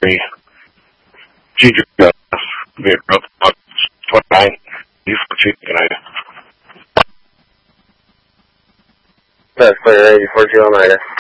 Henry, Ginger, weer op 29, die United. That's clear, 84 Oneida.